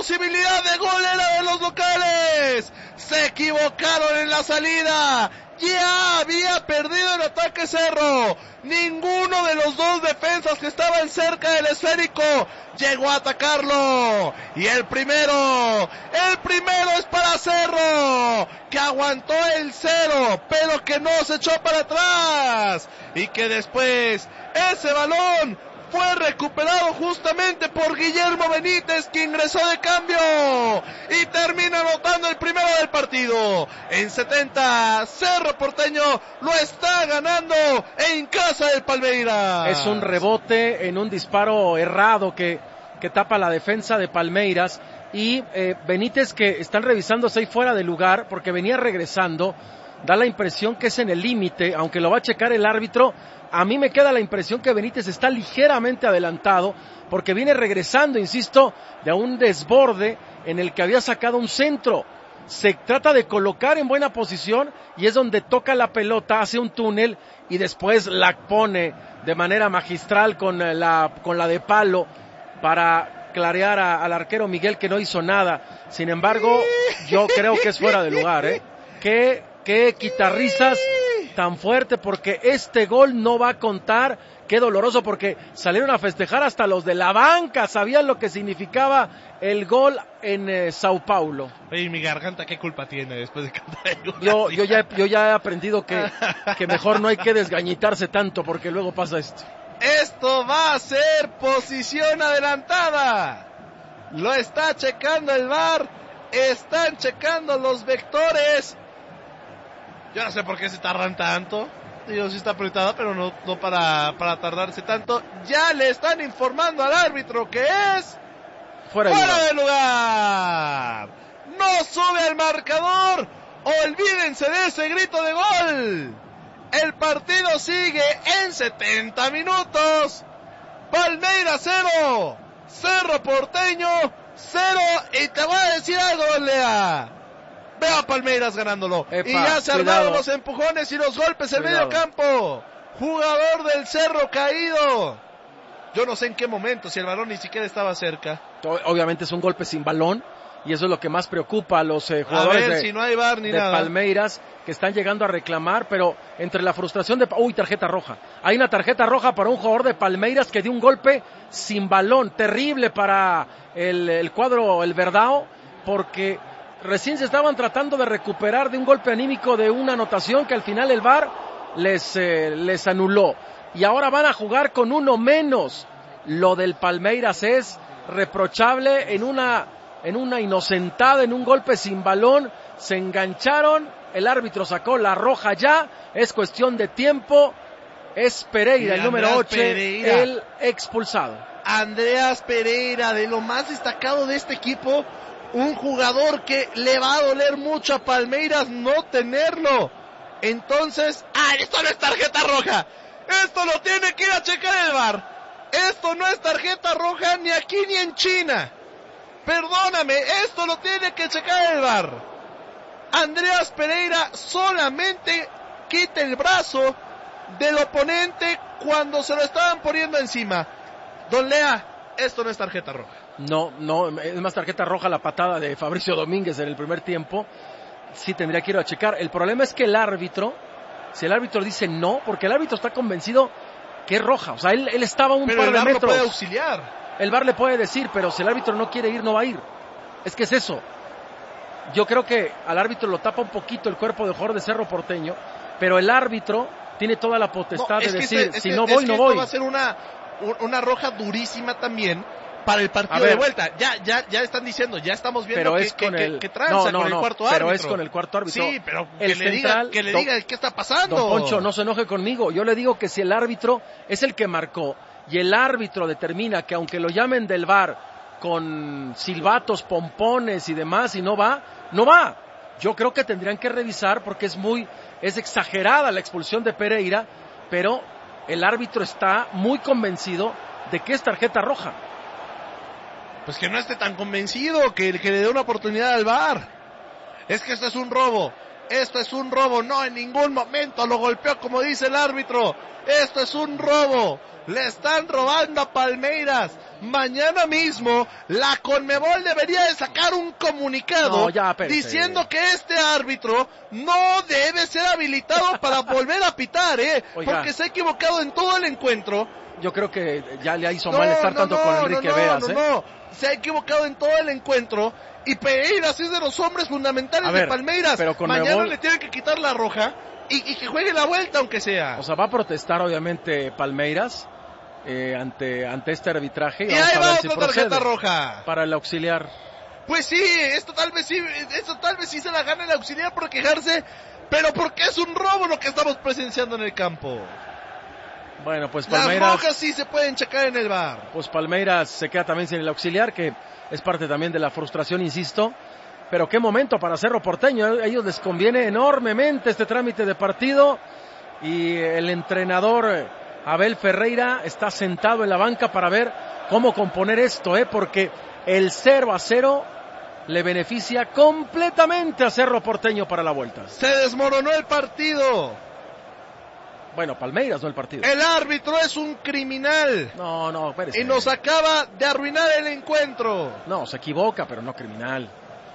posibilidad de gol era de los locales. Se equivocaron en la salida. Ya había perdido el ataque Cerro. Ninguno de los dos defensas que estaban cerca del esférico llegó a atacarlo. Y el primero es para Cerro, que aguantó el 0, pero que no se echó para atrás. Y que después ese balón fue recuperado justamente por Guillermo Benítez, que ingresó de cambio y termina anotando el primero del partido. En 70, Cerro Porteño lo está ganando en casa del Palmeiras. Es un rebote en un disparo errado que tapa la defensa de Palmeiras. Y Benítez, que están revisándose ahí fuera de lugar porque venía regresando, da la impresión que es en el límite, aunque lo va a checar el árbitro. A mí me queda la impresión que Benítez está ligeramente adelantado porque viene regresando, insisto, de un desborde en el que había sacado un centro. Se trata de colocar en buena posición y es donde toca la pelota, hace un túnel y después la pone de manera magistral con la de palo para clarear al arquero Miguel, que no hizo nada. Sin embargo, yo creo que es fuera de lugar, ¿eh? Qué quitarrisas tan fuerte, porque este gol no va a contar. Qué doloroso, porque salieron a festejar hasta los de la banca, sabían lo que significaba el gol en Sao Paulo. Y mi garganta, ¿qué culpa tiene después de cantar el gol? Yo ya he aprendido que mejor no hay que desgañitarse tanto, porque luego pasa esto. Esto va a ser posición adelantada. Lo está checando el VAR, están checando los vectores. Yo no sé por qué se tardan tanto. Digo, sí está apretada, pero no para tardarse tanto. Ya le están informando al árbitro que es fuera de lugar. No sube el marcador. Olvídense de ese grito de gol. El partido sigue en 70 minutos. Palmeiras 0, Cerro Porteño 0. Y te voy a decir algo, Lea. Veo a Palmeiras ganándolo. Epa, y ya se armaron los empujones y los golpes en medio campo. Jugador del Cerro caído. Yo no sé en qué momento, si el balón ni siquiera estaba cerca. Obviamente es un golpe sin balón. Y eso es lo que más preocupa a los jugadores si no hay VAR ni nada. Palmeiras, que están llegando a reclamar, pero entre la frustración de... tarjeta roja. Hay una tarjeta roja para un jugador de Palmeiras que dio un golpe sin balón. Terrible para el cuadro, el Verdão, porque recién se estaban tratando de recuperar de un golpe anímico de una anotación que al final el VAR les anuló. Y ahora van a jugar con uno menos. Lo del Palmeiras es reprochable en una inocentada, en un golpe sin balón. Se engancharon, el árbitro sacó la roja ya, es cuestión de tiempo. Es Pereira, el número 8, el expulsado. Andreas Pereira, de lo más destacado de este equipo, un jugador que le va a doler mucho a Palmeiras no tenerlo. Entonces, esto no es tarjeta roja. Esto lo tiene que ir a checar el VAR. Esto no es tarjeta roja ni aquí ni en China. Perdóname, esto lo tiene que checar el VAR. Andreas Pereira solamente quita el brazo del oponente cuando se lo estaban poniendo encima. Don Lea, esto no es tarjeta roja. No, es más tarjeta roja la patada de Fabricio Domínguez en el primer tiempo. Sí tendría que ir a checar. El problema es que el árbitro, si el árbitro dice no, porque el árbitro está convencido que es roja. O sea, él estaba un par de metros. Pero el VAR puede auxiliar. El VAR le puede decir, pero si el árbitro no quiere ir, no va a ir. Es que es eso. Yo creo que al árbitro lo tapa un poquito el cuerpo de jugador de Cerro Porteño, pero el árbitro tiene toda la potestad de decir, si no voy, no voy. Esto va a ser una roja durísima también para el partido de vuelta. Ya están diciendo, ya estamos viendo que tranza con el cuarto árbitro. Pero es con el cuarto árbitro. Sí, pero que le diga qué está pasando. Don Poncho, no se enoje conmigo. Yo le digo que si el árbitro es el que marcó y el árbitro determina que aunque lo llamen del VAR con silbatos, pompones y demás, y no va. Yo creo que tendrían que revisar porque es exagerada la expulsión de Pereira, pero el árbitro está muy convencido de que es tarjeta roja. Pues que no esté tan convencido, que le dé una oportunidad al VAR. Es que esto es un robo. No, en ningún momento lo golpeó como dice el árbitro. Esto es un robo. Le están robando a Palmeiras. mañana mismo la Conmebol debería de sacar un comunicado diciendo que este árbitro no debe ser habilitado para volver a pitar, porque se ha equivocado en todo el encuentro. Yo creo que ya le hizo mal estar tanto con Enrique Veas. Se ha equivocado en todo el encuentro y Pereiras es de los hombres fundamentales de Palmeiras. Pero mañana le tienen que quitar la roja y que juegue la vuelta aunque sea. O sea, va a protestar obviamente Palmeiras ante este arbitraje. Y ahí va otra tarjeta roja para el auxiliar. Pues sí, esto tal vez sí se la gana el auxiliar por quejarse, pero porque es un robo lo que estamos presenciando en el campo. Bueno, pues Palmeiras... Las rojas sí se pueden checar en el VAR. Pues Palmeiras se queda también sin el auxiliar, que es parte también de la frustración, insisto. Pero qué momento para Cerro Porteño. A ellos les conviene enormemente este trámite de partido. Y el entrenador Abel Ferreira está sentado en la banca para ver cómo componer esto, porque el 0-0 le beneficia completamente a Cerro Porteño para la vuelta. Se desmoronó el partido. Bueno, Palmeiras, no el partido. El árbitro es un criminal. No, espérese. Y nos acaba de arruinar el encuentro. No, se equivoca, pero no criminal.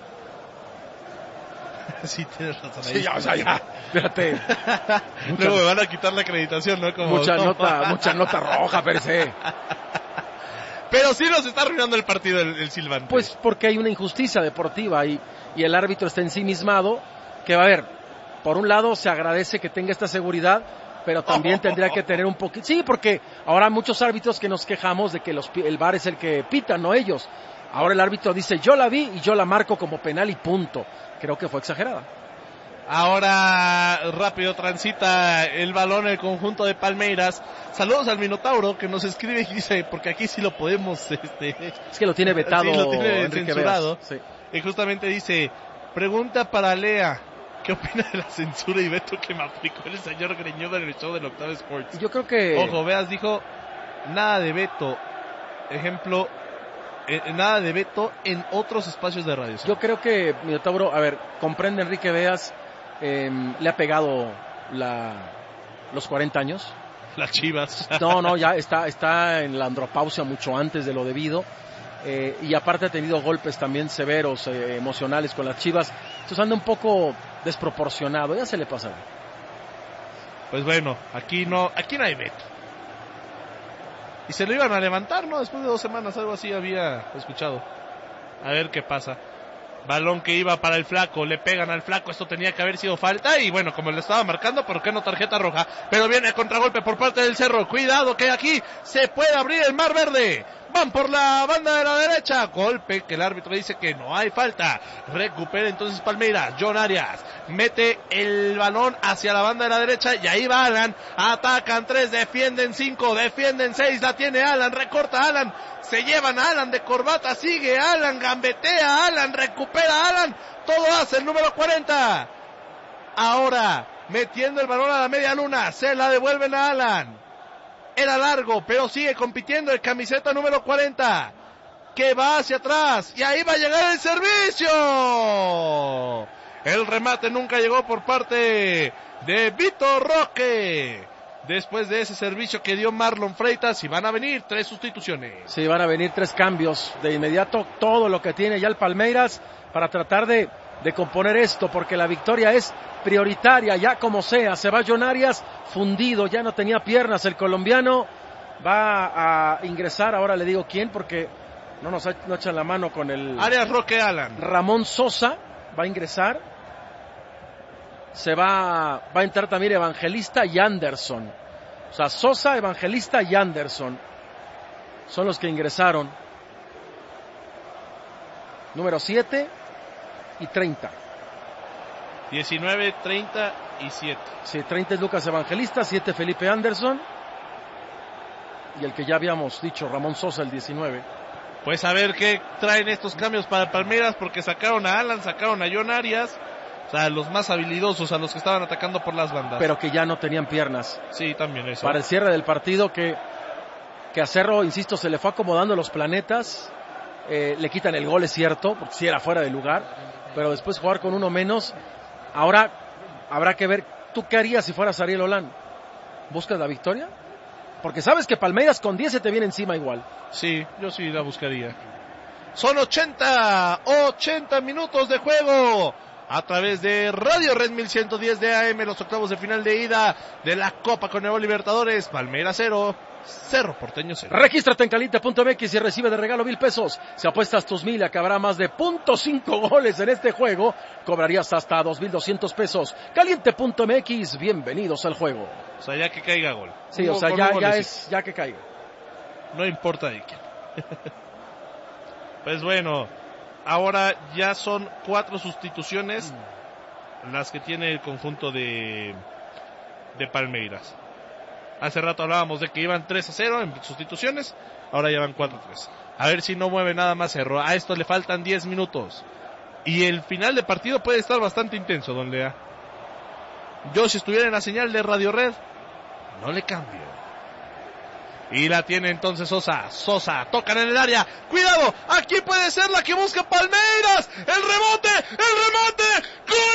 Sí, tienes razón. Sí, ya, o sea, ya. Espérate. Luego me van a quitar la acreditación, ¿no? Mucha nota roja, per se. Pero sí nos está arruinando el partido el silbante. Pues porque hay una injusticia deportiva y el árbitro está ensimismado. Que va a haber, por un lado se agradece que tenga esta seguridad, pero también tendría que tener un poquito... Sí, porque ahora muchos árbitros que nos quejamos de que el VAR es el que pita, no ellos. Ahora el árbitro dice, yo la vi y yo la marco como penal y punto. Creo que fue exagerada. Ahora rápido transita el balón el conjunto de Palmeiras. Saludos al Minotauro que nos escribe y dice, porque aquí sí lo podemos... Es que lo tiene vetado. Sí, lo tiene Enrique censurado. Sí. Y justamente dice, pregunta para Lea. ¿Qué opina de la censura y veto que me aplicó el señor Greñudo en el show del Octavo Sports? Yo creo que... Ojo, Veas dijo, nada de veto. Ejemplo, nada de veto en otros espacios de radio. Yo creo que, Minotauro, comprende Enrique Veas, le ha pegado los 40 años. Las Chivas. No, ya está en la andropausia mucho antes de lo debido. Y aparte ha tenido golpes también severos, emocionales con las Chivas. Entonces anda un poco desproporcionado, ya se le pasa. Pues bueno, aquí no hay veto. Y se lo iban a levantar, ¿no? Después de 2 semanas, algo así había escuchado. A ver qué pasa. Balón que iba para el Flaco, le pegan al Flaco, esto tenía que haber sido falta y bueno, como le estaba marcando, ¿por qué no tarjeta roja? Pero viene a contragolpe por parte del Cerro, cuidado que aquí se puede abrir el mar verde. Van por la banda de la derecha, golpe que el árbitro dice que no hay falta. Recupera entonces Palmeiras, John Arias mete el balón hacia la banda de la derecha y ahí va Alan, atacan 3, defienden 5, defienden 6, la tiene Alan, recorta Alan, se llevan a Alan de corbata, sigue Alan, gambetea Alan, recupera Alan, todo hace el número 40. Ahora metiendo el balón a la media luna, se la devuelven a Alan. Era largo, pero sigue compitiendo el camiseta número 40, que va hacia atrás, y ahí va a llegar el servicio. El remate nunca llegó por parte de Vitor Roque. Después de ese servicio que dio Marlon Freitas, y van a venir 3 sustituciones. Sí, van a venir 3 cambios. De inmediato, todo lo que tiene ya el Palmeiras para tratar de componer esto, porque la victoria es prioritaria, ya como sea. Se va John Arias fundido, ya no tenía piernas el colombiano, va a ingresar, ahora le digo quién, porque no echan la mano con el... Arias, Roque, Alan. Ramón Sosa va a ingresar, va a entrar también Evangelista y Anderson. O sea, Sosa, Evangelista y Anderson son los que ingresaron. Número 7 y 30. 19, 30 y 7. Sí, 30 es Lucas Evangelista, 7 Felipe Anderson. Y el que ya habíamos dicho, Ramón Sosa, el 19. Pues a ver qué traen estos cambios para Palmeiras, porque sacaron a Alan, sacaron a John Arias. O sea, los más habilidosos, a los que estaban atacando por las bandas. Pero que ya no tenían piernas. Sí, también eso. Para el cierre del partido que a Cerro, insisto, se le fue acomodando los planetas. Le quitan el gol, es cierto, porque sí era fuera de lugar. Pero después jugar con uno menos. Ahora habrá que ver, ¿tú qué harías si fueras Ariel Holland? ¿Buscas la victoria? Porque sabes que Palmeiras con 10 se te viene encima igual. Sí, yo sí la buscaría. Son 80 minutos de juego a través de Radio Red 1110 de AM, los octavos de final de ida de la Copa Conmebol Libertadores. Palmeiras 0, Cerro Porteño 0. Regístrate en caliente.mx y recibe de regalo 1,000 pesos. Si apuestas tus 1,000 y acabará más de .5 goles en este juego, cobrarías hasta 2,200 pesos. Caliente.mx, bienvenidos al juego. O sea, ya que caiga gol. Sí, o sea, ya que caiga. No importa de quién. Pues bueno, ahora ya son 4 sustituciones las que tiene el conjunto de Palmeiras. Hace rato hablábamos de que iban 3-0 en sustituciones, ahora ya van 4-3. A ver si no mueve nada más Cerro. A esto le faltan 10 minutos. Y el final de partido puede estar bastante intenso, don Lea. Yo, si estuviera en la señal de Radio Red, no le cambio. Y la tiene entonces Sosa, tocan en el área, cuidado, aquí puede ser la que busca Palmeiras, el remate, ¡gol!